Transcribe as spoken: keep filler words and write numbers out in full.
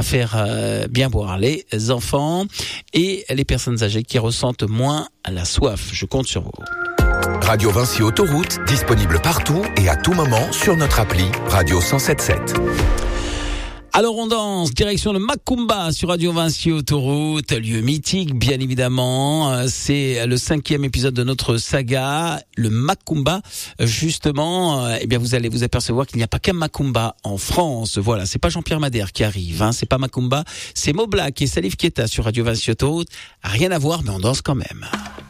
à faire euh, bien boire les enfants et les personnes âgées qui ressentent moins la soif. Je compte sur vous. Radio Vinci Autoroute, disponible partout et à tout moment sur notre appli Radio cent sept sept. Alors on danse, direction le Macumba sur Radio Vinci Autoroute, lieu mythique bien évidemment. C'est le cinquième épisode de notre saga, le Macumba. Justement, eh bien vous allez vous apercevoir qu'il n'y a pas qu'un Macumba en France. Voilà, c'est pas Jean-Pierre Madère qui arrive, hein, c'est pas Macumba, c'est Mo Black et Salif Keita sur Radio Vinci Autoroute. Rien à voir, mais on danse quand même.